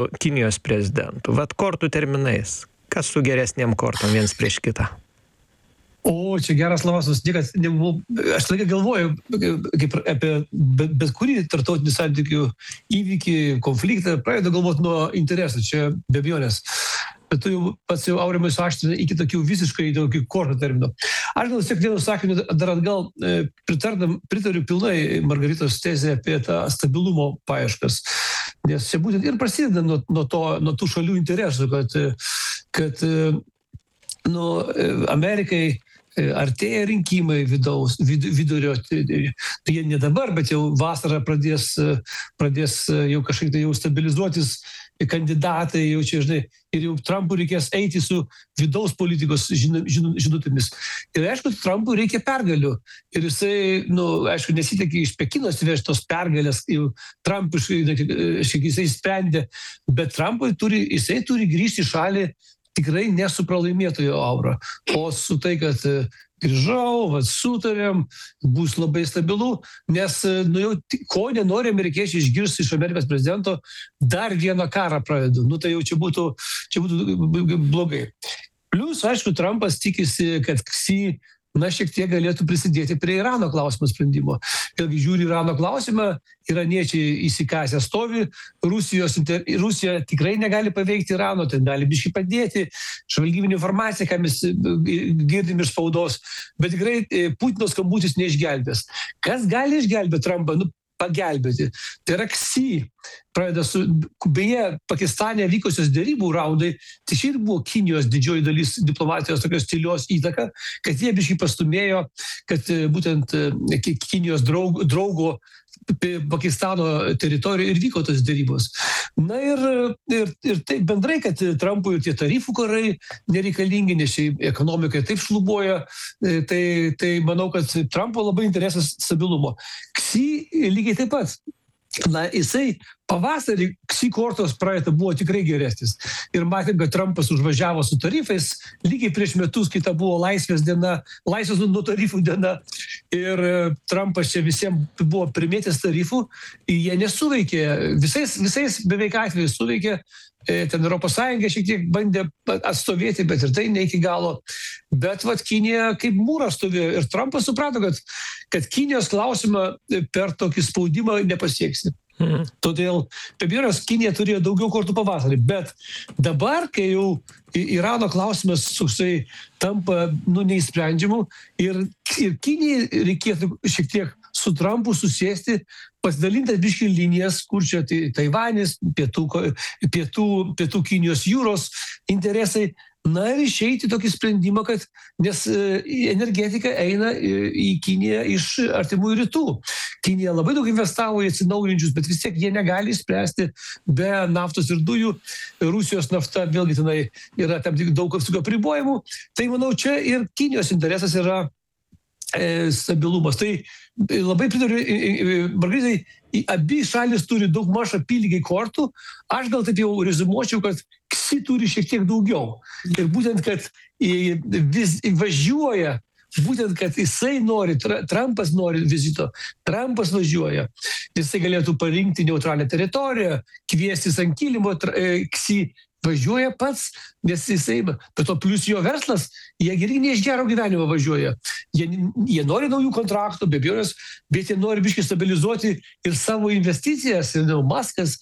Kinijos prezidentu. Vat kortų terminais. Kas su geresnėm kortom viens prieš kitą? O, čia geras klausimas. Aš laiką galvoju kaip apie bet kurį tarptautinių santykių įvykį, konfliktą, pradedu galvoti nuo interesų, čia be abejonės. Bet tu pats jau Aurimai suaštrini iki tokių visiškai tokių kortų terminų. Aš gal tiek vienu sakiniu dar atgal pritariu pilnai Margaritos tezę apie tą stabilumo paieškas. Nes čia būtent ir prasideda nuo tų šalių interesų, kad Amerikai artėja rinkimai vidurio, tai jie ne dabar, bet jau vasarą pradės jau kažkaip tai jau stabilizuotis kandidatai, jau čia, žinai, ir jau Trumpui reikės eiti su vidaus politikos žinutėmis. Ir aišku, Trumpui reikia pergalių. Ir jisai, aišku, nesitikė iš Pekino atsivežti tos pergalės, jau Trumpiškai jisai sprendė, bet Trumpui jisai turi grįžti į šalį tikrai nesu pralaimėtojo aura, o su tai, kad grįžau, sutarėm, bus labai stabilu, nes jau ko nenori amerikiečiai išgirsti iš Amerikos prezidento, dar vieną karą pradedu. Tai jau čia būtų blogai. Plius, aišku, Trumpas tikisi, kad Xi šiek tiek galėtų prisidėti prie Irano klausimo sprendimo. Vėlgi žiūri Irano klausimą, iraniečiai įsikasę stovi, Rusija tikrai negali paveikti Irano, tai gali biškai padėti, žvalgybinė informacija, ką mes girdim iš spaudos, bet tikrai Putino skambutis neišgelbės. Kas gali išgelbėti Trumpą? Pagelbėti. Tai yra Xi. Beje, Pakistane vykusios derybų raundai, tai čia ir buvo Kinijos didžioji dalis diplomatijos tokios tylios įtaka, kad jie biškai pastumėjo, kad būtent Kinijos draugo Pakistano teritorijoje ir vyko tos derybos. Ir taip bendrai, kad Trumpui ir tie tarifų karai nereikalingi, nes ekonomikai taip šlubuoja, tai manau, kad Trumpo labai interesas stabilumo. Xi lygiai taip pat. Jisai pavasarį Xi kortos praeitą buvo tikrai geresnis. Ir matėm, kad Trumpas užvažiavo su tarifais, lygiai prieš metus, kai ta buvo laisvės nuo tarifų diena. Ir Trumpas čia visiems buvo primėtęs tarifų, jie nesuveikė, visais beveik atvejais suveikė. Ten Europos Sąjunga šiek tiek bandė atstovėti, bet ir tai ne iki galo. Bet Kinija kaip mūras stovėjo ir Trumpas suprato, kad Kinijos klausimą per tokį spaudimą nepasieksi. Todėl, be abejonės, Kinija turėjo daugiau kortų pavasarį, bet dabar, kai jau Irano klausimas tampa neįsprendžiamu ir Kinijai reikėtų šiek tiek su Trumpu susėsti, pasidalintas biškai linijas, kur čia Taivanis, pietų Kinijos jūros interesai, ir išeiti tokį sprendimą, kad nes energetika eina į Kiniją iš artimųjų rytų. Kinija labai daug investavo į atsinaujinančius, bet vis tiek jie negali spręsti be naftos ir dujų. Rusijos nafta, vėlgi tenai yra tam tik daug apribojimų. Tai manau, čia ir Kinijos interesas yra stabilumas. Tai labai pritariu Margaritai, abi šalis turi daug maž apylygiai kortų. Aš gal taip jau rezumuočiau, kad Xi turi šiek tiek daugiau. Ir būtent, kad vis važiuoja, būtent, kad jisai nori, Trumpas nori vizito, Trumpas važiuoja. Jisai galėtų parinkti neutralią teritoriją, kviestis ant kilimo, Xi važiuoja pats, nes jisai, bet to plus jo verslas, jie irgi ne iš gero gyvenimo važiuoja. Jie nori naujų kontraktų, be abejonės, bet jie nori biškai stabilizuoti ir savo investicijas, ir Muskas,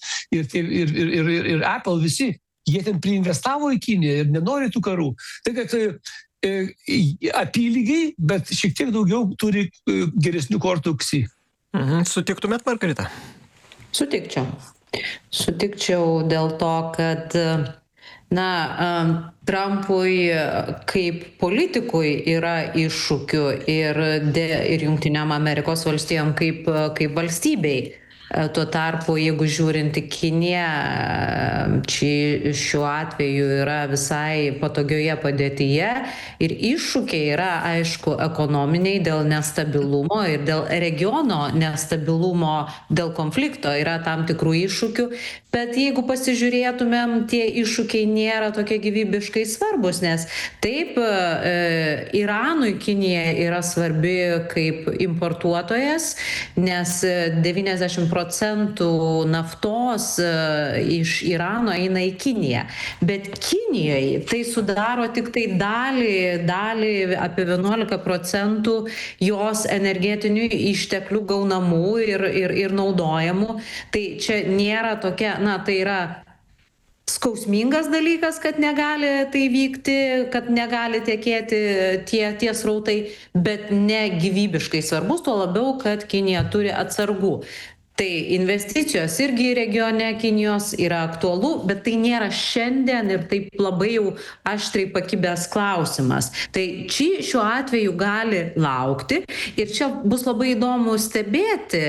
ir Apple visi. Jie ten priinvestavo į Kiniją ir nenori tų karų. Tai kad apylygiai, bet šiek tiek daugiau turi geresnių kortų Xi. Sutiktumėt, Margarita? Sutikčiau dėl to, kad Trumpui kaip politikui yra iššūkių ir Jungtinėm Amerikos valstijom kaip valstybei. Tuo tarpu, jeigu žiūrint į Kiniją, šiuo atveju yra visai patogioje padėtyje ir iššūkiai yra, aišku, ekonominiai dėl nestabilumo ir dėl regiono nestabilumo, dėl konflikto yra tam tikrų iššūkių, bet jeigu pasižiūrėtumėm, tie iššūkiai nėra tokie gyvybiškai svarbus, nes taip, Iranui Kinija yra svarbi kaip importuotojas, nes 90% procentų naftos iš Irano eina į Kiniją. Bet Kinijoje tai sudaro tik tai dalį apie 11 procentų jos energetinių išteklių gaunamų ir naudojamų. Tai čia nėra tokia, tai yra skausmingas dalykas, kad negali tai vykti, kad negali tekėti tie srautai, bet ne gyvybiškai svarbus, tuo labiau, kad Kinija turi atsargų. Tai investicijos irgi regione Kinijos yra aktualu, bet tai nėra šiandien ir taip labai jau aštriai pakibęs klausimas. Tai šiuo atveju gali laukti ir čia bus labai įdomu stebėti,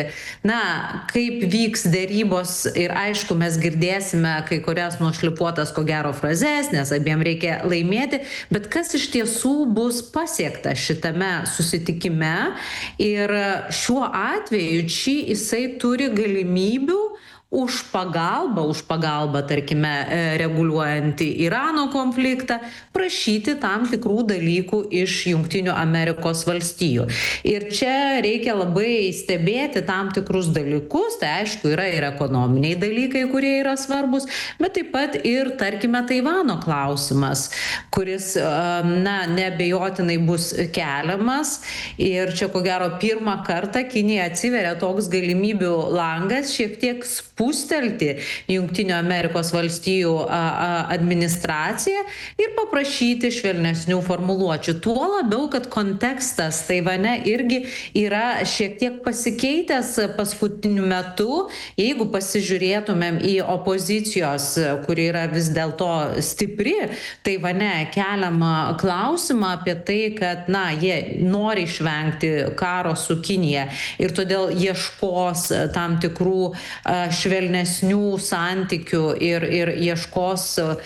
kaip vyks dėrybos ir aišku, mes girdėsime kai kurias nušlifuotas ko gero frazes, nes abiem reikia laimėti, bet kas iš tiesų bus pasiekta šitame susitikime ir šiuo atveju jisai turi galimybių už pagalbą, tarkime, reguliuojantį Irano konfliktą, prašyti tam tikrų dalykų iš Jungtinių Amerikos valstijų. Ir čia reikia labai stebėti tam tikrus dalykus, tai aišku yra ir ekonominiai dalykai, kurie yra svarbus, bet taip pat ir, tarkime, Taivano klausimas, kuris, neabejotinai bus keliamas. Ir čia, ko gero, pirmą kartą Kinija atsiveria toks galimybių langas šiek tiek spustelti Jungtinių Amerikos valstijų administraciją ir paprašyti švelnesnių formuluočių. Tuo labiau, kad kontekstas Taivane irgi yra šiek tiek pasikeitęs paskutiniu metu. Jeigu pasižiūrėtumėm į opozicijos, kuri yra vis dėlto stipri, Taivane keliamą klausimą apie tai, kad, jie nori išvengti karo su Kinija ir todėl ieškos tam tikrų švelnesnių santykių ir ieškos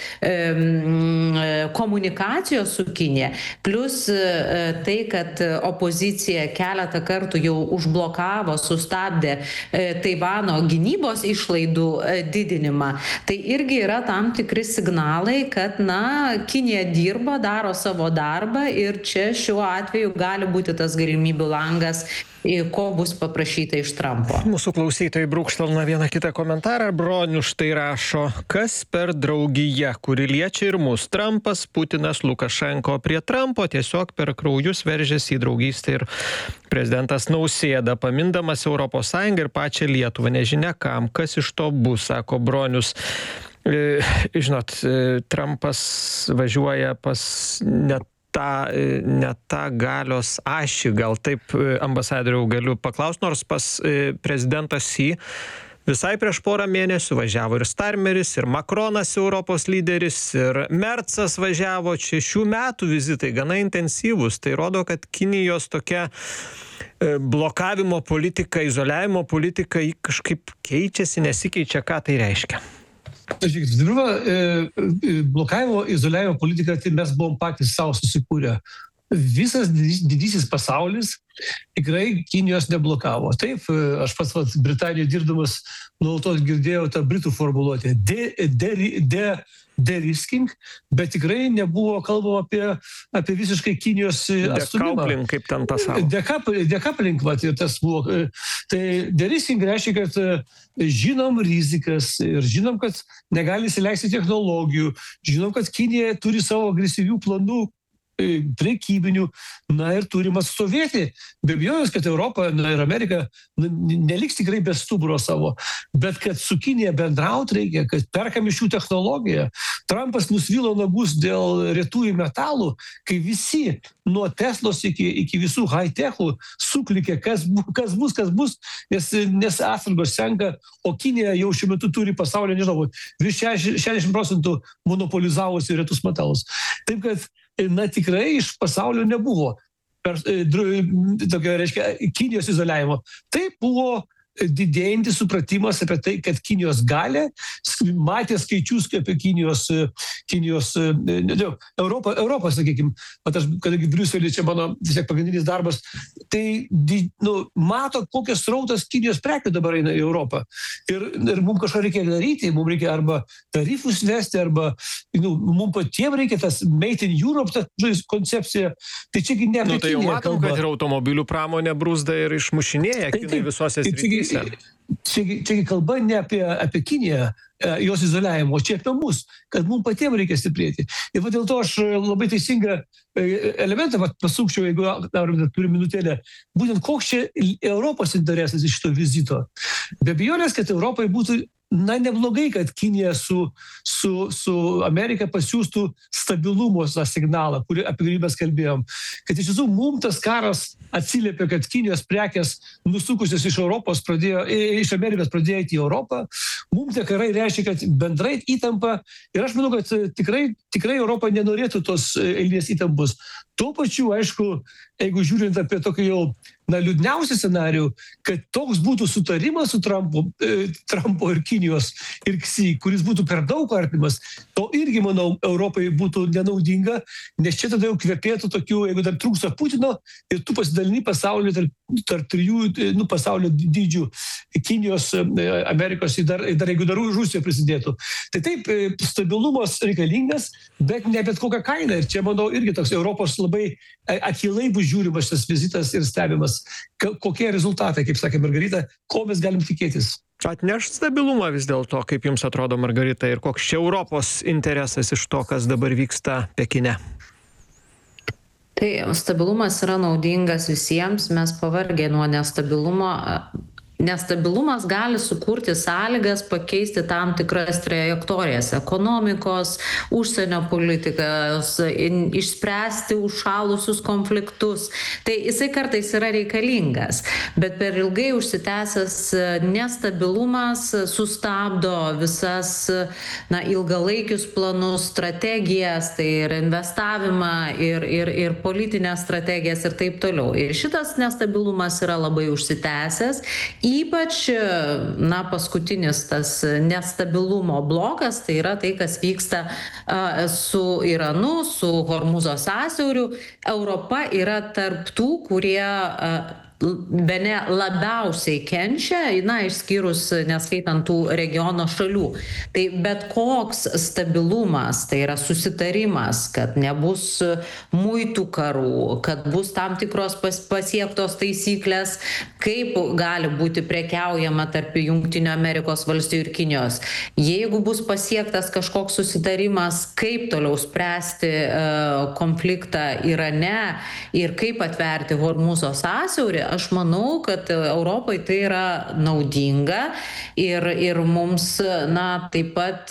komunikacijos su Kinija. Plus tai, kad opozicija keletą kartų jau užblokavo, sustabdė Taivano gynybos išlaidų didinimą. Tai irgi yra tam tikri signalai, kad, Kinija dirba, daro savo darbą ir čia šiuo atveju gali būti tas galimybių langas, ko bus paprašyta iš Trumpo. Mūsų klausytojai brūkštelna vieną kitą komentarą. Bronius štai rašo, kas per draugiją, kuri liečia ir mus. Trumpas, Putinas, Lukašenko prie Trumpo tiesiog per kraujus veržėsi į draugystę ir prezidentas Nausėda, pamindamas Europos Sąjungą ir pačią Lietuvą. Nežinia kam, kas iš to bus, sako Bronius. Žinot, Trumpas važiuoja pas ne tą galios ašį, gal taip, ambasadoriau, galiu paklausti, nors pas prezidentas visai prieš porą mėnesių važiavo ir Starmeris, ir Makronas, Europos lyderis, ir Mercas važiavo. Čia šių metų vizitai gana intensyvūs. Tai rodo, kad Kinijos tokia blokavimo politika, izoliavimo politika kažkaip keičiasi, nesikeičia. Ką tai reiškia? Žiūrėkit, blokavimo, izoliavimo politika, tai mes buvom patys savo susikūrę. Visas didysis pasaulis tikrai Kinijos neblokavo. Taip, aš pats Britanijoje dirbdamas nuolatos girdėjau tą britų formuluotę de-risking, bet tikrai nebuvo kalbama apie visiškai Kinijos atstūmimą. Decoupling, kaip ten pasako. Decoupling, ir tas buvo. Tai de-risking reiškia, kad žinom rizikas ir žinom, kad negali įsileisti technologijų, žinom, kad Kinija turi savo agresyvių planų prekybinių, ir turim atstovėti. Be abejonės, kad Europa ir Amerika neliks tikrai be stuburo savo, bet kad su Kinija bendrauti reikia, kad perkam iš jų technologiją. Trumpas nusvilo nagus dėl retųjų metalų, kai visi nuo Teslos iki visų high-techų suklikė, kas bus, nes atsargos senka, o Kinija jau šiuo metu turi pasaulyje, nežinau, virš 60% monopolizavusi retus metalus. Taip kad tikrai iš pasaulio nebuvo tokio, reiškia, Kinijos izoliavimo. Tai buvo didėjantis supratimas apie tai, kad Kinijos galia, matė skaičius apie Kinijos Europą, sakykime, aš, kadangi Briuselį čia mano vis tiek pagrindinis darbas, tai mato, kokios srautas Kinijos prekių dabar eina į Europą. Ir mums kažką reikia daryti, mums reikia arba tarifus vesti, arba mums patiems reikia tas Made in Europe, ta koncepcija. Tai čiagi ne apie Kiniją kalba. Tai jau matom, kad ir automobilių pramonė brūzda ir išmušinėja Kinai visose srityse. čia kalba ne apie Kiniją, jos izoliavimo, čia apie mus, kad mums patiems reikia stiprėti. Ir va dėl to aš labai teisingą elementą pasukčiau, jeigu turim minutėlę, būtent koks čia Europos interesas iš šito vizito. Be abejonės, kad Europai būtų neblogai, kad Kinija su Amerika pasiūstų stabilumo signalą, apie kurį mes kalbėjom. Kad iš tiesų mums tas karas atsiliepia, kad Kinijos prekės nusukusios iš Amerikos pradėjo eiti į Europą. Mums tie karai reiškia, kad bendrai įtampa. Ir aš manau, kad tikrai Europa nenorėtų tos eilinės įtampos. Tuo pačiu, aišku, jeigu žiūrint apie tokį jau liūdniausią scenarijų, kad toks būtų sutarimas su Trumpo ir Kinijos ir Ksi, kuris būtų per daug artimas, to irgi, manau, Europai būtų nenaudinga, nes čia tada jau kvepėtų tokių, jeigu dar trūksta Putino ir tu pasidalini pasaulio tarp trijų pasaulio dydžių Kinijos, Amerikos ir dar jeigu dar Rusija prisidėtų. Tai taip, stabilumas reikalingas, bet ne bet kokią kainą. Ir čia, manau, irgi toks Europos labai akylai bus žiūrimas šitas vizitas ir stebimas, kokie rezultatai, kaip sakė Margarita, ko mes galim tikėtis. Atneš stabilumą vis dėlto, kaip jums atrodo, Margarita, ir koks čia Europos interesas iš to, kas dabar vyksta Pekine? Tai stabilumas yra naudingas visiems, mes pavargę nuo nestabilumo. Nestabilumas gali sukurti sąlygas pakeisti tam tikras trajektorijas ekonomikos, užsienio politikos, išspręsti užšalusius konfliktus. Tai jisai kartais yra reikalingas, bet per ilgai užsitęsęs nestabilumas sustabdo visas ilgalaikius planus, strategijas, tai ir investavimą, ir politinės strategijas ir taip toliau. Ir šitas nestabilumas yra labai užsitęsęs. Ypač, paskutinis tas nestabilumo blokas, tai yra tai, kas vyksta su Iranu, su Hormūzo sąsiauriu. Europa yra tarp tų, kurie bene labiausiai kenčia, išskyrus neskaitant tų regiono šalių. Tai bet koks stabilumas, tai yra susitarimas, kad nebus muitų karų, kad bus tam tikros pasiektos taisyklės, kaip gali būti prekiaujama tarp Jungtinių Amerikos valstijų ir Kinijos. Jeigu bus pasiektas kažkoks susitarimas, kaip toliau spręsti konfliktą Irane ir kaip atverti Hormūzo sąsiaurį, aš manau, kad Europai tai yra naudinga ir mums, taip pat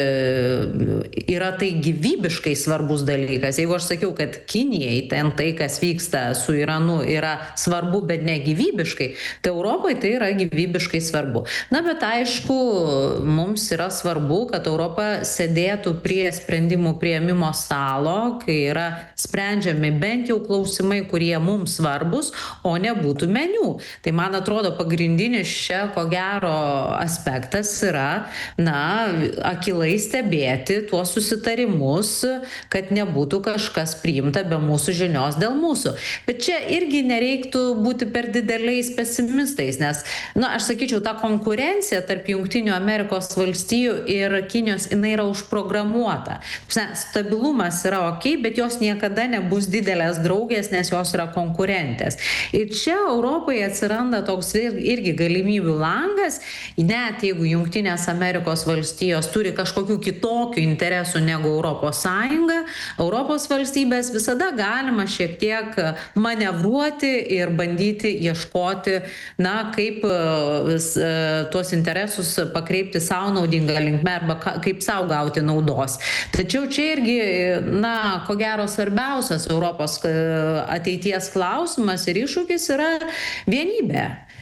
yra tai gyvybiškai svarbus dalykas. Jeigu aš sakiau, kad Kinijai ten tai, kas vyksta su Iranu, yra svarbu, bet ne gyvybiškai, tai Europai tai yra gyvybiškai svarbu. Bet aišku, mums yra svarbu, kad Europa sėdėtų prie sprendimų priėmimo stalo, kai yra sprendžiami bent jau klausimai, kurie mums svarbus, o ne būtų meniu. Tai man atrodo pagrindinis čia, ko gero, aspektas yra, akylai stebėti tuos susitarimus, kad nebūtų kažkas priimta be mūsų žinios dėl mūsų. Bet čia irgi nereiktų būti per dideliais pesimistais, nes, aš sakyčiau, ta konkurencija tarp Jungtinių Amerikos valstijų ir Kinijos, jinai yra užprogramuota. Stabilumas yra okei, bet jos niekada nebus didelės draugės, nes jos yra konkurentės. Ir čia Europai atsiranda toks irgi galimybių langas, net jeigu Jungtinės Amerikos valstijos turi kažkokių kitokių interesų negu Europos Sąjunga, Europos valstybės visada galima šiek tiek manevruoti ir bandyti ieškoti, kaip tuos interesus pakreipti savo naudingą linkmę arba kaip savo gauti naudos. Tačiau čia irgi, ko gero svarbiausias Europos ateities klausimas ir iššūkis yra vienybė.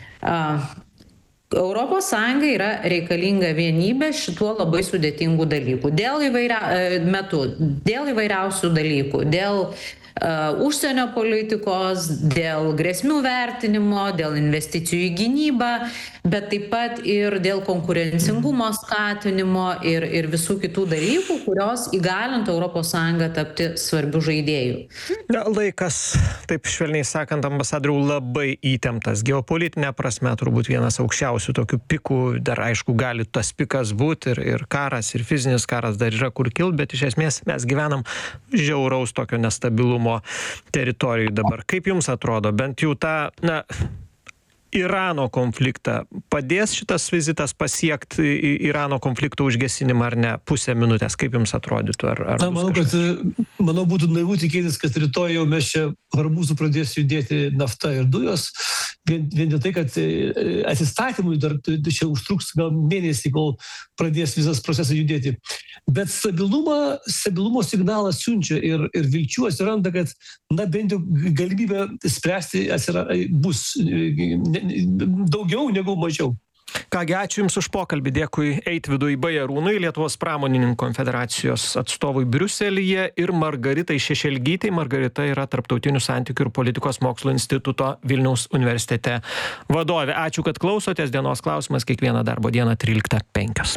Europos Sąjungai yra reikalinga vienybė šituo labai sudėtingų dalykų. Dėl įvairiausių dalykų, dėl užsienio politikos, dėl grėsmių vertinimo, dėl investicijų į gynybą, bet taip pat ir dėl konkurencingumo skatinimo ir visų kitų dalykų, kurios įgalintų Europos Sąjungą tapti svarbių žaidėjų. Laikas, taip švelniai sakant, ambasadoriau, labai įtemptas. Geopolitinė prasme turbūt vienas aukščiausių tokių pikų, dar aišku gali tas pikas būti ir karas, ir fizinis karas dar yra kur kilt, bet iš esmės mes gyvenam žiauraus tokio nestabilumo teritorijų dabar. Kaip jums atrodo, bent jau Irano konfliktą. Padės šitas vizitas pasiekti Irano konflikto užgesinimą ar ne? Pusę minutės, kaip jums atrodytų? Manau, būtų naivu tikėtis, kad rytoj jau mes čia Hormūzu pradės judėti nafta ir dujos. Vien dėl tai, kad atsistatymui dar čia užtruks gal mėnesį, kol pradės visas procesas judėti. Bet stabilumo signalas siunčia ir vilčių atsiranda, kad bent jau galimybė spręsti bus daugiau negu mažiau. Kągi, ačiū Jums už pokalbį. Dėkui Eitvidui Bajarūnui, Lietuvos pramonininkų konfederacijos atstovui Briuselyje ir Margaritai Šešelgytei. Margarita yra Tarptautinių santykių ir politikos mokslų instituto Vilniaus universitete vadovė. Ačiū, kad klausotės. Dienos klausimas kiekvieną darbo dieną 13:05.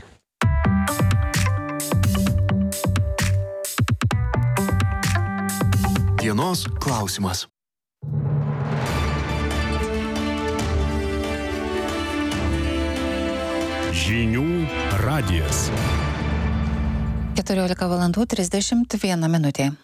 Dienos klausimas. Žinių radijas. 14:31.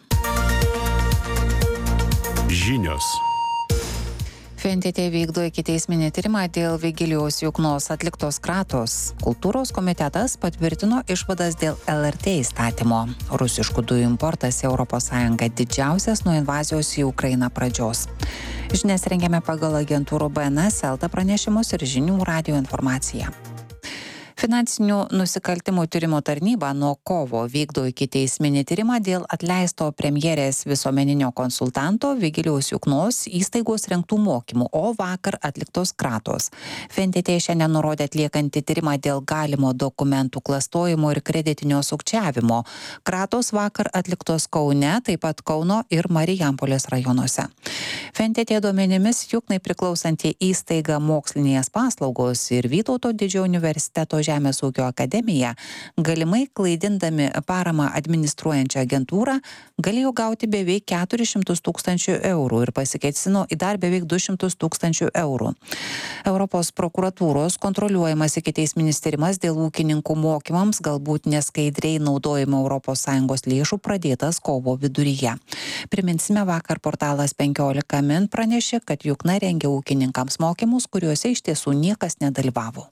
Žinios. FNTT vykdo ikiteisminį tyrimą dėl Vigilijaus Juknos atliktos kratos. Kultūros komitetas patvirtino išvadas dėl LRT įstatymo. Rusiškų dujų importas į ES didžiausias nuo invazijos į Ukrainą pradžios. Žinias rengiame pagal agentūrų BNS, LT pranešimus ir Žinių radijo informaciją. Finansinių nusikaltimų tyrimo tarnyba nuo kovo vykdo ikiteisminį tyrimą dėl atleisto premjerės visuomeninio konsultanto Vigilijaus Juknos įstaigos rengtų mokymų, o vakar atliktos kratos. FNTT šiandien nurodė atliekanti tyrimą dėl galimo dokumentų klastojimo ir kreditinio sukčiavimo. Kratos vakar atliktos Kaune, taip pat Kauno ir Marijampolės rajonuose. FNTT duomenimis Juknai priklausanti įstaiga Mokslinės paslaugos ir Vytauto Didžiojo universiteto Žemės ūkio akademija, galimai klaidindami paramą administruojančią agentūrą, galėjo gauti beveik 400 000 eurų ir pasikėsino į dar beveik 200 000 eurų. Europos prokuratūros kontroliuojamas ikiteisminis tyrimas dėl ūkininkų mokymams galbūt neskaidriai naudojimo ES lėšų pradėtas kovo viduryje. Priminsime, vakar portalas 15 min pranešė, kad Jukna rengia ūkininkams mokymus, kuriuose iš tiesų niekas nedalyvavo.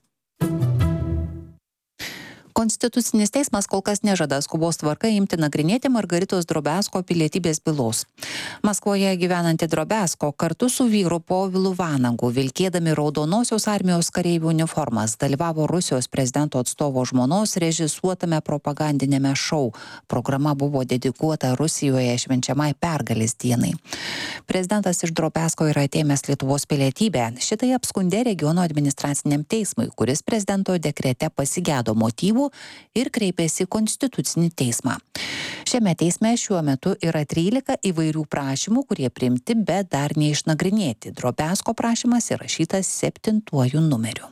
Konstitucinis teismas kol kas nežada skubos tvarka imti nagrinėti Margaritos Drobesko pilietybės bylos. Maskvoje gyvenanti Drobesko kartu su vyru Povilu Vanagu, vilkėdami Raudonosios armijos kareivių uniformas, dalyvavo Rusijos prezidento atstovo žmonos režisuotame propagandinėme šou. Programa buvo dedikuota Rusijoje švenčiamai pergalės dienai. Prezidentas iš Drobesko yra atėmęs Lietuvos pilietybę. Šitai apskundė regiono administraciniam teismui, kuris prezidento dekrete pasigėdo motyvų ir kreipėsi į Konstitucinį teismą. Šiame teisme šiuo metu yra 13 įvairių prašymų, kurie priimti, bet dar neišnagrinėti. Drobesko prašymas įrašytas 7 numeriu.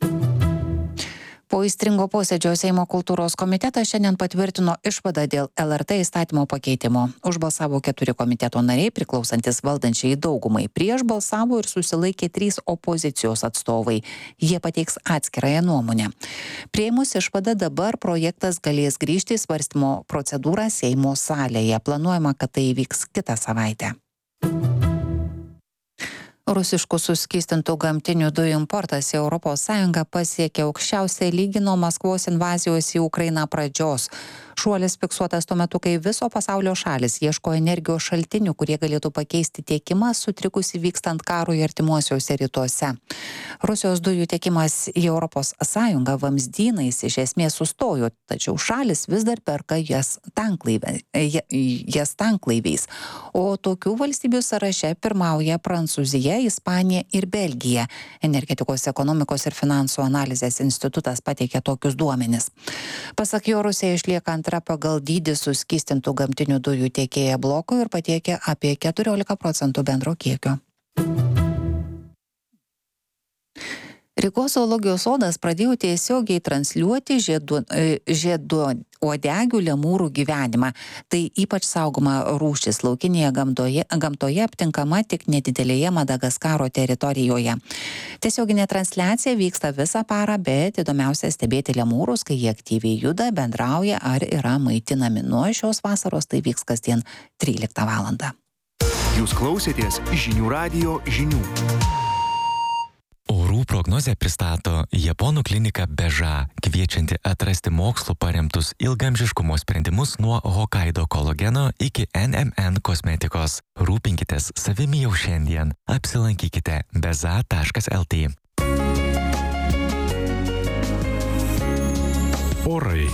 Po įstringo posėdžio Seimo kultūros komitetas šiandien patvirtino išvadą dėl LRT įstatymo pakeitimo. Užbalsavo 4 komiteto nariai priklausantis valdančiai daugumai. Prieš balsavo ir susilaikė 3 opozicijos atstovai. Jie pateiks atskirąją nuomonę. Priėmus išvadą dabar projektas galės grįžti į svarstymo procedūrą Seimo salėje. Planuojama, kad tai įvyks kitą savaitę. Rusiškų suskystintų gamtinių dujų importas į ES pasiekė aukščiausią lygį nuo Maskvos invazijos į Ukrainą pradžios. Šuolis fiksuotas tuo metu, kai viso pasaulio šalis ieško energijos šaltinių, kurie galėtų pakeisti tiekimą sutrikusi vykstant karui artimuosiuose rytuose. Rusijos dujų tiekimas į ES vamzdynais iš esmės sustojo, tačiau šalis vis dar perka jas tanklaiviais. O tokių valstybių sąraše pirmauja Prancūzija, Ispanija ir Belgija. Energetikos, ekonomikos ir finansų analizės institutas pateikė tokius duomenis. Pasak jo, Rusija išlieka antra pagal dydį suskystintų gamtinių dujų tiekėja bloko ir patiekia apie 14% bendro kiekio. Rygos zoologijos sodas pradėjo tiesiogiai transliuoti žieduodegių lemūrų gyvenimą. Tai ypač saugoma rūšis laukinėje gamtoje aptinkama tik nedidelėje Madagaskaro teritorijoje. Tiesioginė transliacija vyksta visą parą, bet įdomiausia stebėti lemūrus, kai jie aktyviai juda, bendrauja ar yra maitinami. Nuo šios vasaros tai vyks kasdien 13 valandą. Jūs klausėtės Žinių radijo žinių. prognozę pristato Japonų klinika Beža, kviečianti atrasti mokslu paremtus ilgamžiškumo sprendimus nuo Hokkaido kolageno iki NMN kosmetikos. Rūpinkitės savimi jau šiandien. Apsilankykite beza.lt. Orai.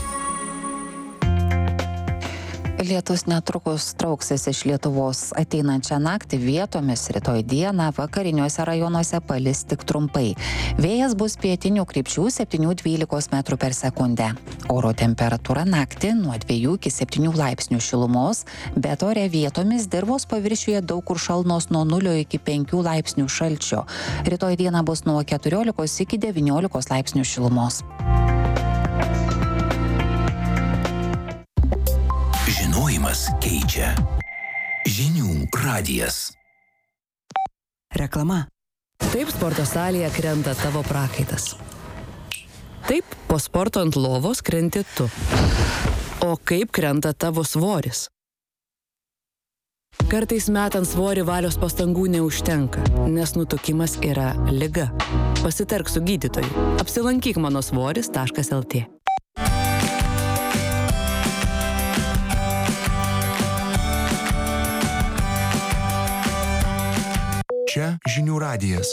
Lietus netrukus trauksis iš Lietuvos. Ateinančią naktį vietomis rytoj dieną vakariniuose rajonuose palis tik trumpai. Vėjas bus pietinių krypčių 7-12 metrų per sekundę. Oro temperatūra naktį nuo 2 iki 7 laipsnių šilumos, bet ore vietomis dirvos paviršiuje daug kur šalnos nuo 0 iki 5 laipsnių šalčio. Rytoj dieną bus nuo 14 iki 19 laipsnių šilumos. Žinojimas keičia. Žinių radijas. Reklama. Taip sporto salėje krenta tavo prakaitas. Taip po sporto ant lovos krenti tu. O kaip krenta tavo svoris? Kartais metant svorį valios pastangų neužtenka, nes nutukimas yra liga. Pasitark su gydytoju. Apsilankyk manosvoris.lt. Čia Žinių radijas.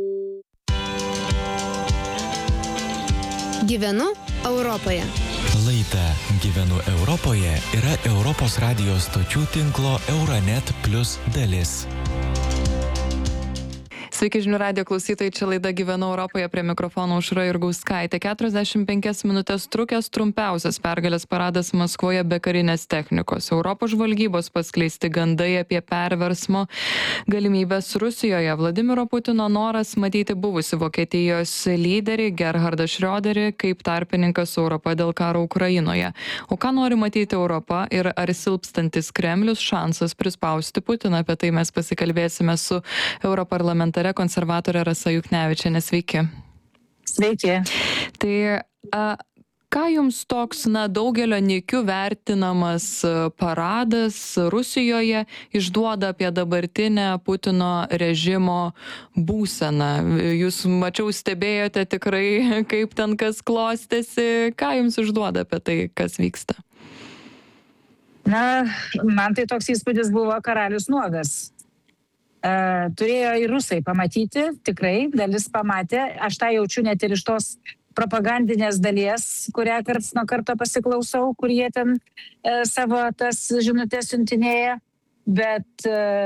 Gyvenu Europoje. Laida Gyvenu Europoje yra Europos radijo stočių tinklo Euronet Plus dalis. Sveiki žinių radijo klausytojai, čia laida Gyvenu Europoje, prie mikrofono Aušra Jurgauskaitė. 45 minutės trukęs trumpiausias pergalės paradas Maskvoje be karinės technikos. Europos žvalgybos paskleisti gandai apie perversmo galimybės Rusijoje. Vladimiro Putino noras matyti buvusi Vokietijos lyderį Gerhardą Schröderį kaip tarpininkas su Europa dėl karo Ukrainoje. O ką nori matyti Europa ir ar silpstantis Kremlius šansas prispausti Putiną? Apie tai mes pasikalbėsime su europarlamentare konservatorė Rasa Juknevičienė. Sveiki. Sveiki. Tai ką jums toks, daugelio nykių vertinamas paradas Rusijoje išduoda apie dabartinę Putino režimo būseną? Jūs, mačiau, stebėjote tikrai, kaip ten kas klostėsi. Ką jums išduoda apie tai, kas vyksta? Man tai toks įspūdis buvo karalius nuogas. Turėjo ir rusai pamatyti, tikrai, dalis pamatė. Aš tą jaučiu net ir iš tos propagandinės dalies, kurią karts nuo karto pasiklausau, kur jie ten savo tas žinutės siuntinėja. Bet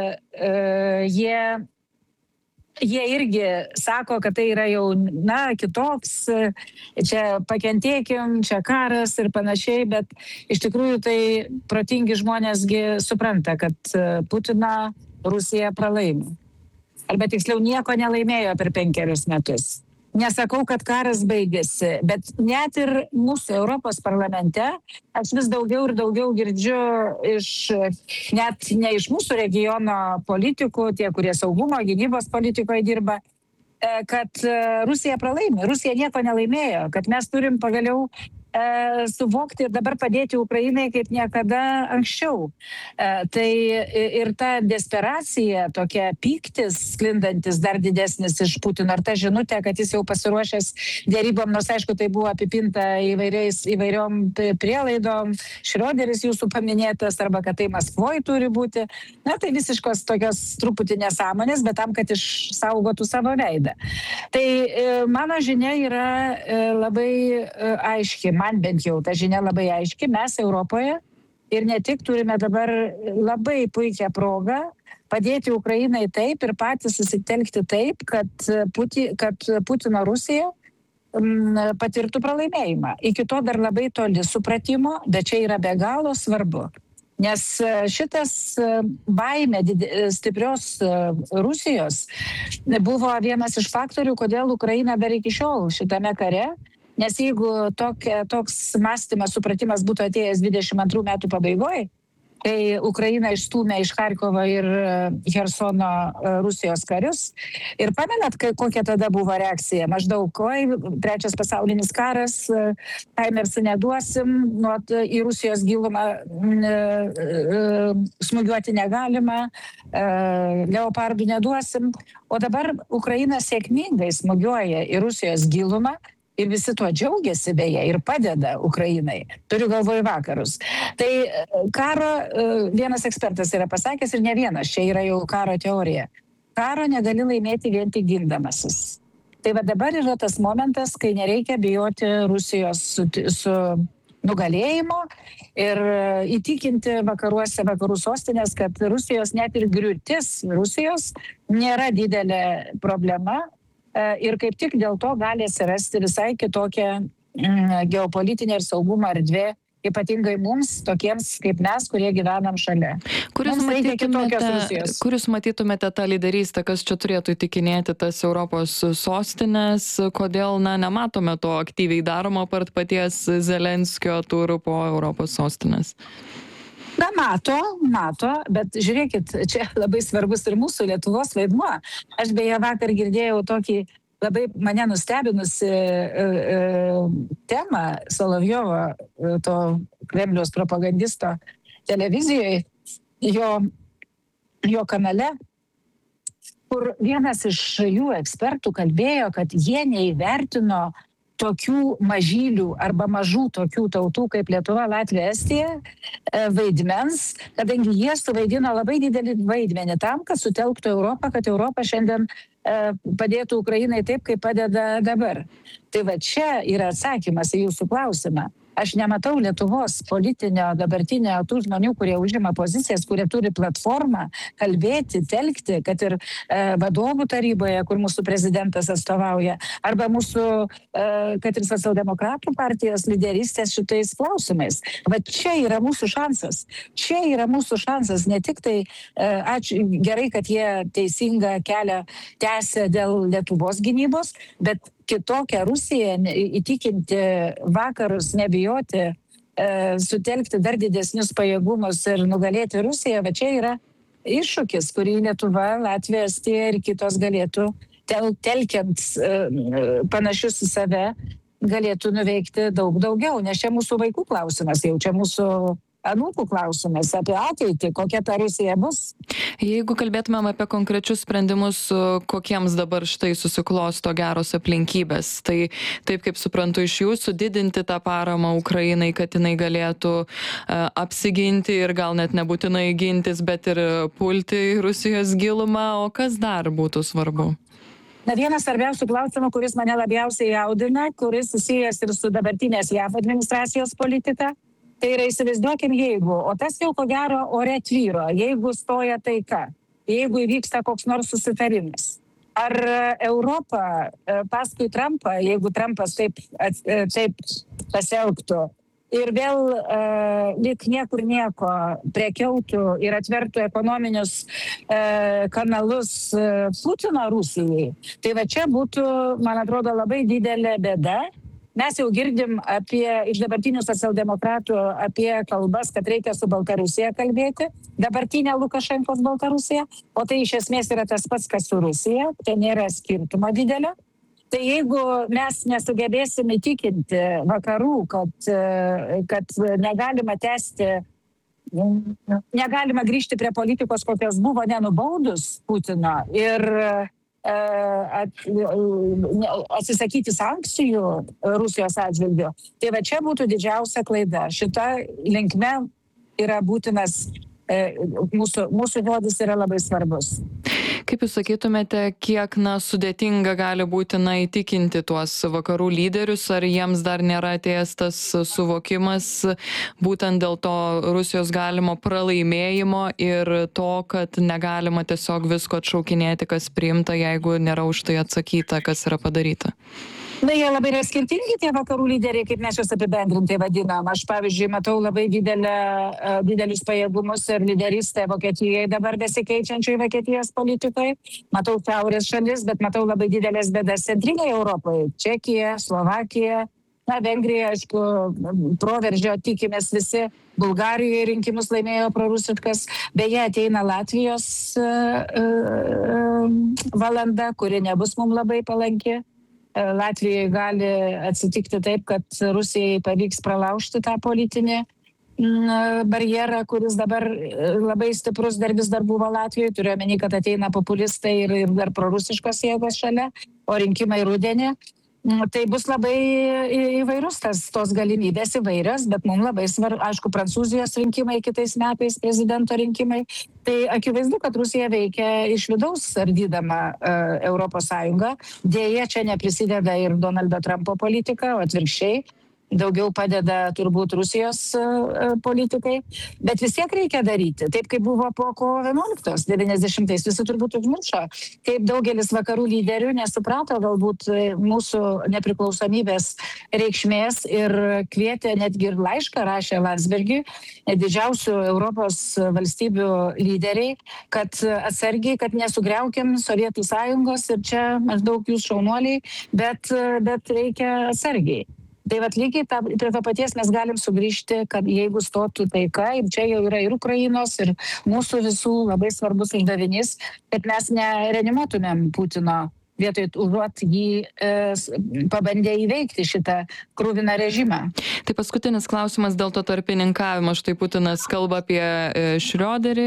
jie irgi sako, kad tai yra jau, kitoks, čia pakentėkim, čia karas ir panašiai, bet iš tikrųjų tai protingi žmonėsgi supranta, kad Putiną Rusija pralaimi. Arba tiksliau nieko nelaimėjo per 5 metus. Nesakau, kad karas baigėsi, bet net ir mūsų Europos parlamente aš vis daugiau ir daugiau girdžiu net ne iš mūsų regiono politikų, tie, kurie saugumo, gynybos politikoje dirba, kad Rusija pralaimi. Rusija nieko nelaimėjo, kad mes turim pagaliau suvokti ir dabar padėti Ukrainai kaip niekada anksčiau. Tai ir ta desperacija, tokia pyktis sklindantis dar didesnis iš Putino, ar ta žinutė, kad jis jau pasiruošęs dėrybom, nors aišku tai buvo apipinta įvairiom prielaidom, Schröderis jūsų paminėtas, arba kad tai Maskvoje turi būti. Tai visiškos tokios truputį nesąmonės, bet tam, kad išsaugotų savo veidą. Tai mano žinia yra labai aiški. Man bent jau ta žinia labai aiški, mes Europoje ir ne tik turime dabar labai puikią progą padėti Ukrainai taip ir patys susitelkti taip, kad Putino Rusija patirtų pralaimėjimą. Iki to dar labai toli supratimo, bet čia yra be galo svarbu. Nes šitas baimė stiprios Rusijos buvo vienas iš faktorių, kodėl Ukraina dar iki šiol šitame kare. Nes jeigu toks mąstymas, supratimas būtų atėjęs 22 metų pabaigoje, kai Ukraina išstūmė iš Charkovo ir Hersono Rusijos karius. Ir pamenat, kokia tada buvo reakcija? Maždaug, trečias pasaulinis karas, Haimersų neduosim, į Rusijos gilumą smūgiuoti negalima, Leopardų neduosim. O dabar Ukraina sėkmingai smūgiuoja į Rusijos gilumą. Ir visi tuo džiaugiasi beje ir padeda Ukrainai. Turiu galvoje vakarus. Tai karo, vienas ekspertas yra pasakęs ir ne vienas, čia yra jau karo teorija. Karo negali laimėti vien tik gindamasis. Tai va dabar yra tas momentas, kai nereikia bijoti Rusijos su nugalėjimo ir įtikinti vakarų sostinės, kad Rusijos net ir griūtis Rusijos nėra didelė problema. Ir kaip tik dėl to gali atsirasti visai kitokia geopolitinė ir saugumo erdvė, ypatingai mums, tokiems kaip mes, kurie gyvenam šalia. Kur jūs matytumėte tą lyderystę, kas čia turėtų įtikinėti tas Europos sostinės, kodėl nematome to aktyviai daroma apart paties Zelenskio turų po Europos sostinės? Mato, bet žiūrėkit, čia labai svarbus ir mūsų Lietuvos vaidmuo. Aš beje vakar girdėjau tokį labai mane nustebinusi temą Solovjovo, to Kremliaus propagandisto televizijoje, jo kanale, kur vienas iš jų ekspertų kalbėjo, kad jie neįvertino tokių mažylių arba mažų tokių tautų kaip Lietuva, Latvija, Estija vaidmens, kadangi jie suvaidino labai didelį vaidmenį tam, kad sutelktų Europą, kad Europa šiandien padėtų Ukrainai taip, kaip padeda dabar. Tai va čia yra atsakymas į jūsų klausimą. Aš nematau Lietuvos politinio dabartinio tų žmonių, kurie užima pozicijas, kurie turi platformą kalbėti, telkti, kad ir vadovų taryboje, kur mūsų prezidentas atstovauja, arba mūsų, kad ir socialdemokratų partijos lyderystės šitais klausimais. Va čia yra mūsų šansas. Čia yra mūsų šansas. Ne tik tai ačiū, gerai, kad jie teisingą kelią tęsia dėl Lietuvos gynybos, bet kitokią Rusiją įtikinti vakarus, nebijoti, sutelkti dar didesnius pajėgumus ir nugalėti Rusiją, bet čia yra iššūkis, kurį Lietuva, Latvija, Estija ir kitos galėtų, telkiant panašius į save, galėtų nuveikti daug daugiau, nes čia mūsų vaikų klausimas, jau čia mūsų anūkų klausimas apie ateitį, kokia ta Rusija bus. Jeigu kalbėtumėm apie konkrečius sprendimus, kokiems dabar štai susiklosto geros aplinkybės, tai taip kaip suprantu iš jūsų, didinti tą paramą Ukrainai, kad jinai galėtų apsiginti ir gal net nebūtinai gintis, bet ir pulti į Rusijos gilumą, o kas dar būtų svarbu? Vienas svarbiausių klausimų, kuris mane labiausiai jaudina, kuris susijęs ir su dabartinės JAV administracijos politika, tai yra įsivaizduokim jeigu, o tas jau ko gero ore tvyro, jeigu stoja taika, jeigu įvyksta koks nors susitarimas. Ar Europa paskui Trumpą, jeigu Trumpas taip pasielgtų ir vėl lyg niekur nieko prekiautų ir atvertų ekonominius kanalus Putino Rusijai, tai va čia būtų, man atrodo, labai didelė bėda. Mes jau girdim iš dabartinių socialdemokratų apie kalbas, kad reikia su Baltarusija kalbėti, dabartinė Lukašenkos Baltarusija, o tai iš esmės yra tas pats, kas su Rusija, tai nėra skirtumo didelio. Tai jeigu mes nesugebėsim įtikinti vakarų, kad negalima tęsti, negalima grįžti prie politikos, kokios buvo nenubaudus Putino ir atsisakyti sankcijų Rusijos atžvilgiu. Tai va čia būtų didžiausia klaida. Šita linkme yra būtinas, mūsų žodis yra labai svarbus. Kaip jūs sakytumėte, kiek sudėtinga gali būti įtikinti tuos vakarų lyderius, ar jiems dar nėra atėjęs tas suvokimas būtent dėl to Rusijos galimo pralaimėjimo ir to, kad negalima tiesiog visko atšaukinėti, kas priimta, jeigu nėra už tai atsakyta, kas yra padaryta? Jie labai yra skirtingi tie vakarų lyderiai, kaip mes juos apibendrintai vadinam. Aš, pavyzdžiui, matau labai didelius pajėgumus ir lyderystę Vokietijoje dabar besikeičiančiai Vokietijos politikai. Matau šiaurės šalis, bet matau labai didelės bėdas centrinėje Europoje. Čekija, Slovakija, Vengrija, aišku, proveržio tikimės visi. Bulgarijoje rinkimus laimėjo prorusiškas. Beje, ateina Latvijos valanda, kuri nebus mums labai palanki. Latvijai gali atsitikti taip, kad Rusijai pavyks pralaužti tą politinį barjerą, kuris dabar labai stiprus vis dar buvo Latvijoje. Turiu omeny, kad ateina populistai ir dar prorusiškos jėgos šalia, o rinkimai rudenį. Tai bus labai įvairus tos galimybės įvairios, bet mums labai svarbu, aišku, Prancūzijos rinkimai kitais metais, prezidento rinkimai. Tai akivaizdu, kad Rusija veikia iš vidaus ardydama Europos Sąjungą. Dėja, čia neprisideda ir Donaldo Trumpo politika, o atvirkščiai. Daugiau padeda turbūt Rusijos politikai, bet vis tiek reikia daryti. Taip kaip buvo po kovo 11, 90-ais, visi turbūt užmiršo, kaip daugelis vakarų lyderių nesuprato galbūt mūsų nepriklausomybės reikšmės ir kvietė, netgi ir laišką rašė Landsbergiui, didžiausių Europos valstybių lyderiai, kad atsargiai, kad nesugriaukim Sovietų Sąjungos ir čia maždaug jūs šaunuoliai, bet reikia atsargiai. Tai lygiai prie to paties mes galim sugrįžti, kad jeigu stotų taika, ir čia jau yra ir Ukrainos, ir mūsų visų labai svarbus uždavinys, kad mes nereanimuotumėm Putino vietoj užuot jį pabandė įveikti šitą kruviną režimą. Tai paskutinis klausimas dėl to tarpininkavimo. Štai Putinas kalba apie Šrioderį.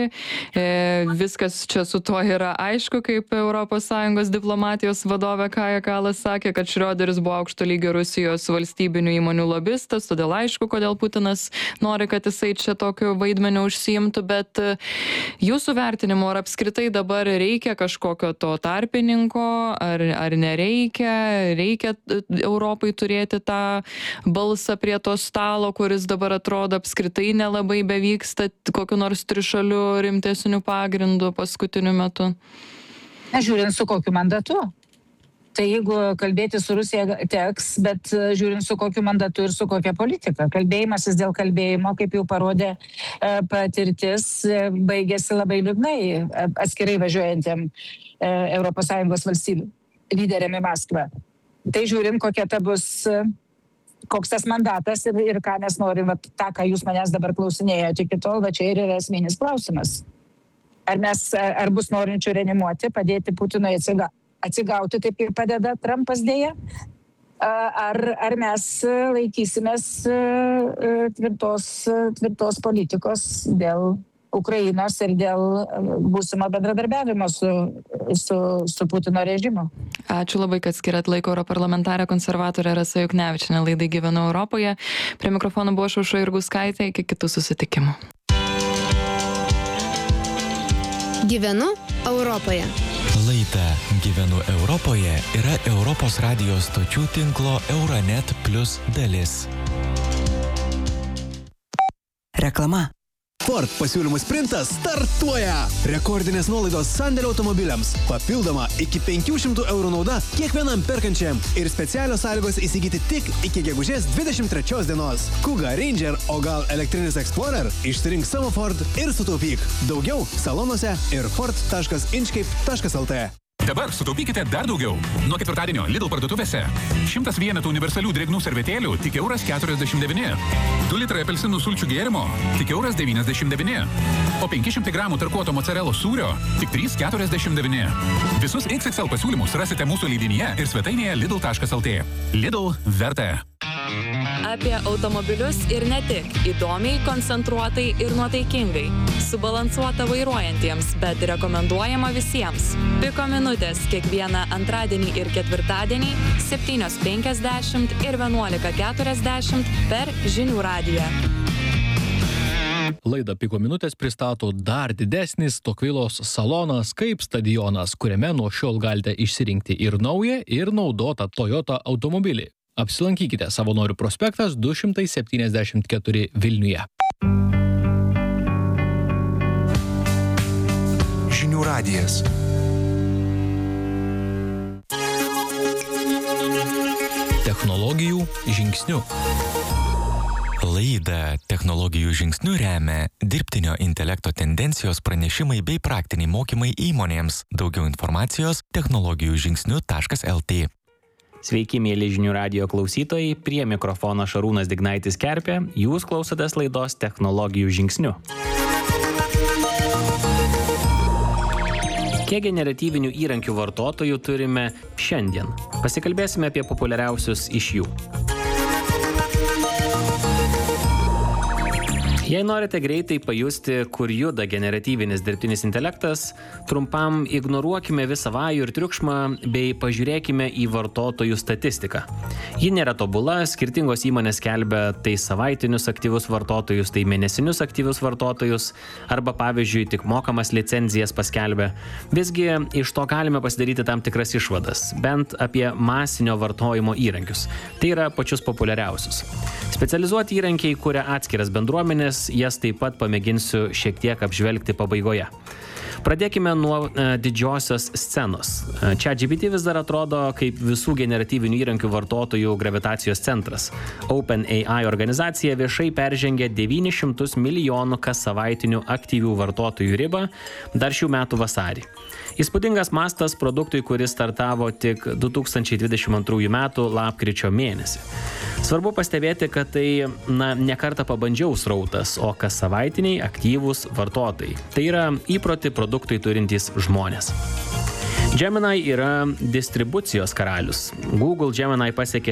Viskas čia su tuo yra aišku, kaip ES diplomatijos vadovė Kaja Kallas sakė, kad Šrioderis buvo aukšto lygio Rusijos valstybinių įmonių lobistas, todėl aišku, kodėl Putinas nori, kad jisai čia tokiu vaidmeniu užsiimtų, bet jūsų vertinimu, ar apskritai dabar reikia kažkokio to tarpininko, ar nereikia, reikia Europai turėti tą balsą prie to stalo, kuris dabar atrodo apskritai nelabai bevyksta kokiu nors trišaliu rimtesniu pagrindu paskutiniu metu? Žiūrint su kokiu mandatu. Tai jeigu kalbėti su Rusija teks, bet žiūrint su kokiu mandatu ir su kokia politika. Kalbėjimasis dėl kalbėjimo, kaip jau parodė patirtis, baigėsi labai liūdnai atskirai važiuojantiem ES valstybių lyderiam į Maskvą. Tai žiūrint, koks tas mandatas ir ką mes norim, tą, ką jūs manęs dabar klausinėjote iki tol, čia ir yra esminis klausimas. Ar bus norinčių reanimuoti, padėti Putinui atsigauti, taip kaip padeda Trumpas dėja, ar mes laikysimės tvirtos politikos dėl Ukrainos ir dėl būsimo bendradarbiavimo su Putino režimu. Ačiū labai, kad skiriat laiko. Europarlamentarė konservatorė Rasa Juknevičienė laidai Gyvenu Europoje. Prie mikrofono buvo Aušra Jurgauskaitė. Iki kitų susitikimų. Gyvenu Europoje. Laida Gyvenu Europoje yra Europos radijo stočių tinklo Euronet Plus dalis. Reklama. Ford pasiūlymų sprintas startuoja! Rekordinės nuolaidos sandėlio automobiliams. Papildoma iki 500 eurų nauda kiekvienam perkančiam. Ir specialios sąlygos įsigyti tik iki gegužės 23 dienos. Kuga, Ranger, o gal elektrinis Explorer? Išsirink savo Ford ir sutaupyk. Daugiau salonuose ir ford.inchcape.lt. Dabar sutaupykite dar daugiau. Nuo ketvirtadienio Lidl parduotuvėse 100 vienetų universalių drėgnų servetėlių tik €49. 2 litrai apelsinų sulčių gėrimo tik €99. O 500 gramų tarkuoto mocarelos sūrio tik €3,49. Visus XXL pasiūlymus rasite mūsų leidinyje ir svetainėje lidl.lt. Lidl verta. Apie automobilius ir ne tik. Įdomiai, koncentruotai ir nuotaikingai. Subalansuota vairuojantiems, bet rekomenduojama visiems. Piko minutės kiekvieną antradienį ir ketvirtadienį 7:50 ir 11:40 per Žinių radiją. Laidą Piko minutės pristato dar didesnis Tokvilos salonas kaip stadionas, kuriame nuo šiol galite išsirinkti ir naują, ir naudotą Toyota automobilį. Apsilankykite Savanorių prospektas 274 Vilniuje. Žinių radijas. Technologijų žingsniu. Laidą Technologijų žingsniu remia dirbtinio intelekto tendencijos pranešimai bei praktiniai mokymai įmonėms. Daugiau informacijos technologijų žingsniu.lt. Sveiki, mėly Žinių radijo klausytojai, prie mikrofono Šarūnas Dignaitis Kerpė, jūs klausotės laidos Technologijų žingsniu. Kiek generatyvinių įrankių vartotojų turime šiandien? Pasikalbėsime apie populiariausius iš jų. Jei norite greitai pajusti, kur juda generatyvinis dirbtinis intelektas, trumpam ignoruokime visą vajų ir triukšmą bei pažiūrėkime į vartotojų statistiką. Ji nėra tobula, skirtingos įmonės skelbia tai savaitinius aktyvus vartotojus, tai mėnesinius aktyvius vartotojus, arba pavyzdžiui tik mokamas licenzijas paskelbia. Visgi iš to galime pasidaryti tam tikras išvadas, bent apie masinio vartojimo įrankius. Tai yra pačius populiariausius. Specializuoti įrankiai kuria atskiras bendruomenės, jas taip pat pamėginsiu šiek tiek apžvelgti pabaigoje. Pradėkime nuo didžiosios scenos. ChatGPT vis dar atrodo kaip visų generatyvinių įrankių vartotojų gravitacijos centras. OpenAI organizacija viešai peržengė 900 milijonų kas savaitinių aktyvių vartotojų ribą dar šių metų vasarį. Įspūdingas mastas produktui, kuris startavo tik 2022 metų lapkričio mėnesį. Svarbu pastebėti, kad tai ne kartą pabandžiau srautas, o kas savaitiniai aktyvūs vartotojai. Tai yra įprotį produktui turintys žmonės. Gemini yra distribucijos karalius. Google Gemini pasiekė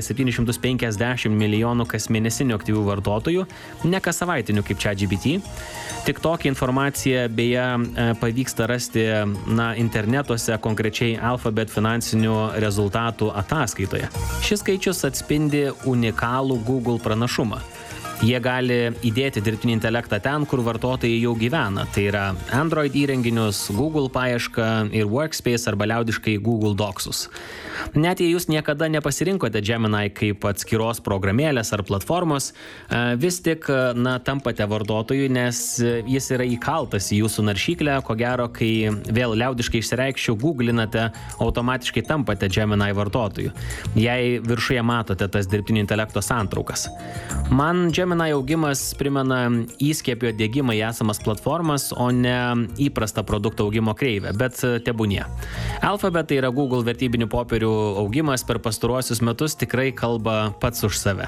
750 milijonų kasmėnesinių aktyvių vartotojų, ne kas savaitinių kaip ChatGPT. Tik tokią informaciją beje pavyksta rasti internetuose, konkrečiai Alphabet finansinių rezultatų ataskaitoje. Šis skaičius atspindi unikalų Google pranašumą. Jie gali įdėti dirbtinį intelektą ten, kur vartotojai jau gyvena. Tai yra Android įrenginius, Google paiešką ir Workspace arba liaudiškai Google Docsus. Net jei jūs niekada nepasirinkote Gemini kaip atskiros programėlės ar platformos, vis tik tampate vartotojų, nes jis yra įkaltas į jūsų naršyklę. Ko gero, kai vėl liaudiškai išsireikščiau, googlinate, automatiškai tampate Gemini vartotojų. Jei viršuje matote tas dirbtinio intelekto santraukas. Man Gemini augimas primena įskiepio dėgymą į esamas platformas, o ne įprastą produkto augimo kreivę, bet tebūnie. Alphabet, tai yra Google vertybinių popierių augimas per pastaruosius metus tikrai kalba pats už save.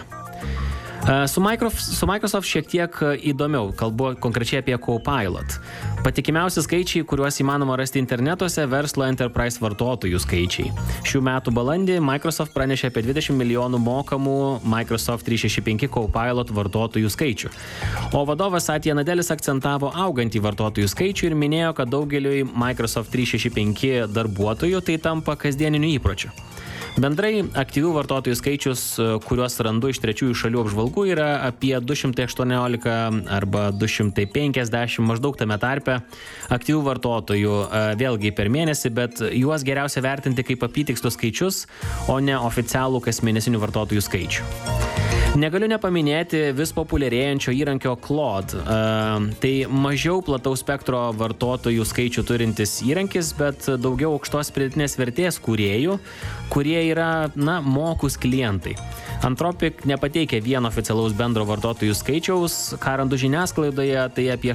Su Microsoft šiek tiek įdomiau, kalbu konkrečiai apie Copilot. Patikimiausi skaičiai, kuriuos įmanoma rasti internetuose, verslo enterprise vartotojų skaičiai. Šių metų balandį Microsoft pranešė apie 20 milijonų mokamų Microsoft 365 Copilot vartotojų skaičių. O vadovas Satya Nadelis akcentavo augantį vartotojų skaičių ir minėjo, kad daugeliui Microsoft 365 darbuotojų tai tampa kasdieniniu įpročiu. Bendrai aktyvių vartotojų skaičius, kuriuos randu iš trečiųjų šalių apžvalgų, yra apie 218 arba 250 maždaug tame tarpe aktyvių vartotojų vėlgi per mėnesį, bet juos geriausia vertinti kaip apytikslius skaičius, o ne oficialų kasmėnesinių vartotojų skaičių. Negaliu nepaminėti vis populiarėjančio įrankio Claude. Tai mažiau plataus spektro vartotojų skaičių turintis įrankis, bet daugiau aukštos pridėtinės vertės kūrėjų, kurie yra, mokūs klientai. Anthropic nepateikia vieno oficialaus bendro vartotojų skaičiaus, ką randu žiniasklaidoje, tai apie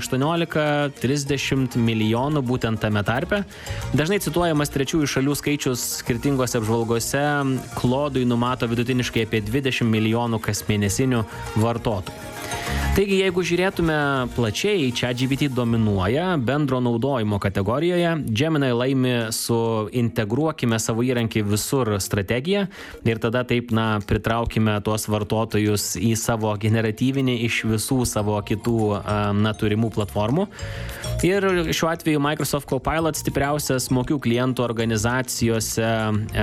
18-30 milijonų būtent tame tarpe. Dažnai cituojamas trečiųjų šalių skaičius skirtingose apžvalgose, Claude'ui numato vidutiniškai apie 20 milijonų kasmėnesinių vartotojų. Taigi, jeigu žiūrėtume plačiai, ChatGPT dominuoja bendro naudojimo kategorijoje, Gemini laimi su integruokime savo įrankį visur strategija ir tada taip, pritraukime tuos vartotojus į savo generatyvinį iš visų savo kitų turimų platformų. Ir šiuo atveju Microsoft Copilot stipriausias mokių klientų organizacijose.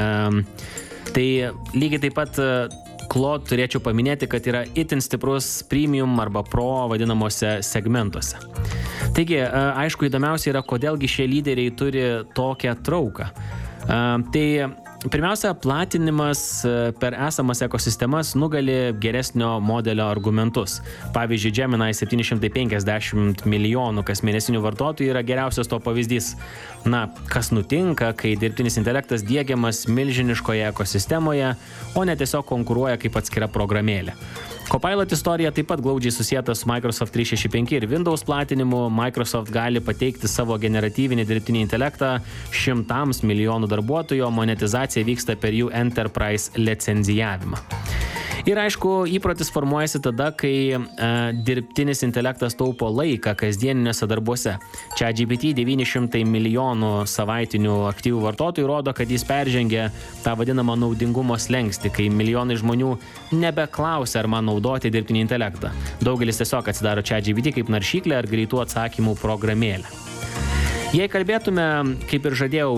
Tai lygiai taip pat Claude turėčiau paminėti, kad yra itin stiprus premium arba pro vadinamuose segmentuose. Taigi, aišku, įdomiausia yra, kodėlgi šie lyderiai turi tokią trauką. Tai pirmiausia, platinimas per esamas ekosistemas nugali geresnio modelio argumentus. Pavyzdžiui, Gemini 750 milijonų kasmėnesinių vartotojų yra geriausias to pavyzdys. Kas nutinka, kai dirbtinis intelektas diegiamas milžiniškoje ekosistemoje, o ne tiesiog konkuruoja kaip atskira programėlė. Copilot istorija taip pat glaudžiai susieta su Microsoft 365 ir Windows platinimu. Microsoft gali pateikti savo generatyvinį dirbtinį intelektą 100 milijonų darbuotojų, o monetizacija vyksta per jų Enterprise licenzijavimą. Ir aišku, įprotis formuojasi tada, kai dirbtinis intelektas taupo laiką kasdieniniuose darbuose. ChatGPT 900 milijonų savaitinių aktyvių vartotojų rodo, kad jis peržengia tą vadinamą naudingumo slenkstį, kai milijonai žmonių nebeklausia, ar man naudoti dirbtinį intelektą. Daugelis tiesiog atsidaro ChatGPT kaip naršyklę ar greitų atsakymų programėlę. Jei kalbėtume, kaip ir žadėjau,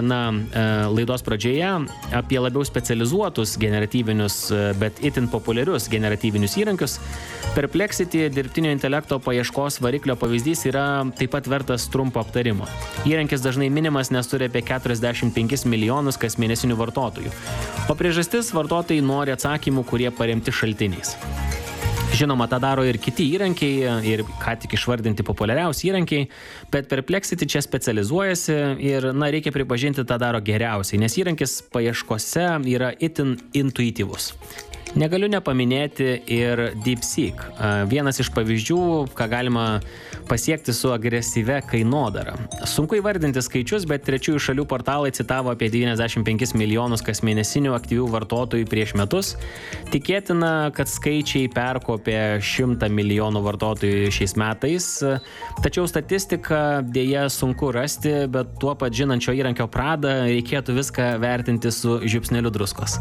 laidos pradžioje, apie labiau specializuotus generatyvinius, bet itin populiarius generatyvinius įrankius, Perplexity dirbtinio intelekto paieškos variklio pavyzdys yra taip pat vertas trumpo aptarimo. Įrankis dažnai minimas, nes turi apie 45 milijonus kasmėnesinių vartotojų. O priežastis, vartotojai nori atsakymų, kurie paremti šaltiniais. Žinoma, tą daro ir kiti įrankiai, ir ką tik išvardinti populiariausi įrankiai, bet Perplexity čia specializuojasi ir, reikia pripažinti, tą daro geriausiai, nes įrankis paieškose yra itin intuityvus. Negaliu nepaminėti ir DeepSeek. Vienas iš pavyzdžių, ką galima pasiekti su agresyvia kainodara. Sunku įvardinti skaičius, bet trečiųjų šalių portalai citavo apie 95 milijonus kasmėnesinių aktyvių vartotojų prieš metus. Tikėtina, kad skaičiai perkopė 100 milijonų vartotojų šiais metais. Tačiau statistiką dėja sunku rasti, bet tuo pat žinančio įrankio pradą reikėtų viską vertinti su žiupsneliu druskos.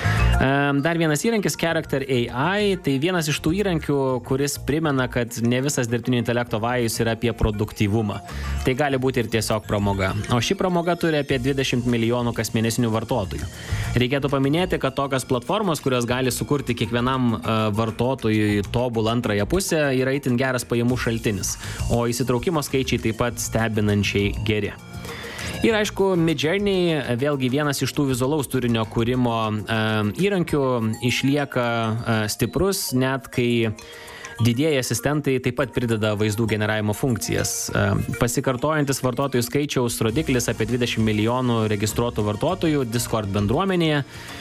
Dar vienas įrankis, Character AI, tai vienas iš tų įrankių, kuris primena, kad ne visas dirbtinio intelekto vajus yra apie produktyvumą. Tai gali būti ir tiesiog pramoga. O ši pramoga turi apie 20 milijonų kasmėnesinių vartotojų. Reikėtų paminėti, kad tokios platformos, kurios gali sukurti kiekvienam vartotojui tobulą antrąją pusę, yra itin geras pajamų šaltinis, o įsitraukimo skaičiai taip pat stebinančiai geri. Ir aišku, Midjourney, vėlgi vienas iš tų vizualaus turinio kūrimo įrankių, išlieka stiprus, net kai didieji asistentai taip pat prideda vaizdų generavimo funkcijas. Pasikartojantis vartotojų skaičiaus rodiklis apie 20 milijonų registruotų vartotojų Discord bendruomenėje,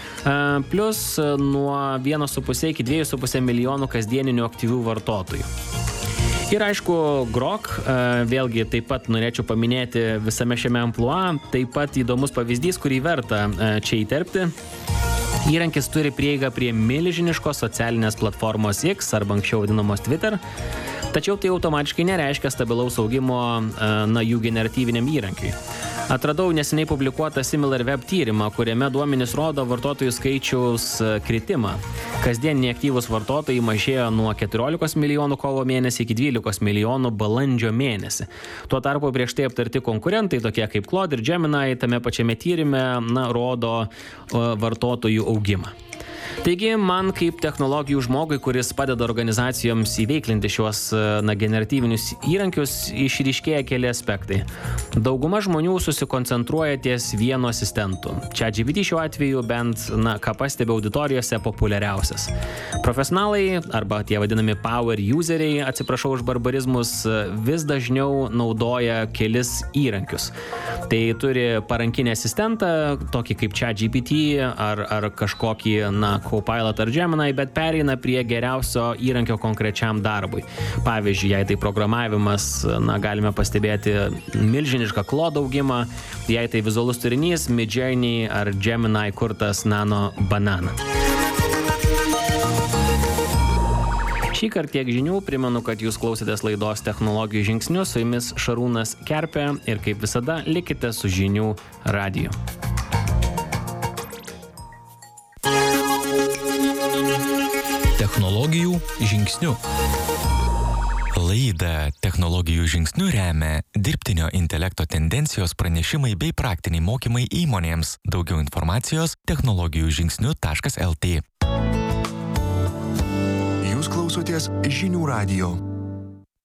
plus nuo 1,5 iki 2,5 milijonų kasdieninių aktyvių vartotojų. Ir aišku, Grok, vėlgi taip pat norėčiau paminėti visame šiame amplua, taip pat įdomus pavyzdys, kurį verta čia įterpti. Įrankis turi prieigą prie milžiniškos socialinės platformos X, arba anksčiau vadinamos Twitter, tačiau tai automatiškai nereiškia stabilaus augimo jų generatyviniam įrankiui. Atradau neseniai publikuotą SimilarWeb tyrimą, kuriame duomenys rodo vartotojų skaičiaus kritimą. Kasdieniniai aktyvūs vartotojai mažėjo nuo 14 milijonų kovo mėnesį iki 12 milijonų balandžio mėnesį. Tuo tarpu prieš tai aptarti konkurentai, tokie kaip Claude ir Gemini, tame pačiame tyrime rodo vartotojų augimą. Taigi, man kaip technologijų žmogui, kuris padeda organizacijoms įveiklinti šiuos generatyvinius įrankius, išryškėja keli aspektai. Dauguma žmonių susikoncentruoja ties vienu asistentu. ChatGPT šiuo atveju bent, ką pastebi auditorijose, populiariausias. Profesionalai, arba tie vadinami power useriai, atsiprašau už barbarizmus, vis dažniau naudoja kelis įrankius. Tai turi parankinį asistentą, tokį kaip ChatGPT ar kažkokį, Copilot ar Gemini, bet pereina prie geriausio įrankio konkrečiam darbui. Pavyzdžiui, jei tai programavimas, galime pastebėti milžinišką Claude augimą, jei tai vizualus turinys, Midjourney ar Gemini kurtas Nano Banana. Šįkart tiek žinių, primenu, kad jūs klausėtės laidos Technologijų žingsnių, su jumis Šarūnas Kerpė ir kaip visada likite su Žinių radiju. Technologijų žingsnių. Laidą Technologijų žingsnių remia dirbtinio intelekto tendencijos pranešimai bei praktiniai mokymai įmonėms. Daugiau informacijos technologijųžingsniu.lt. Jūs klausotės Žinių radijo.